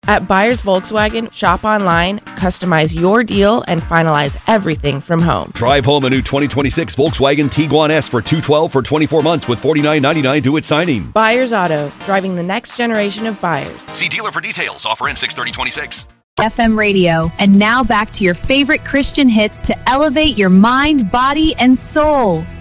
At Buyers Volkswagen, shop online, customize your deal, and finalize everything from home. Drive home a new 2026 Volkswagen Tiguan S for $212 for 24 months with $49.99 due at signing. Buyers Auto, driving the next generation of buyers. See dealer for details. Offer ends 6/30/26. FM radio. And now back to your favorite Christian hits to elevate your mind, body, and soul.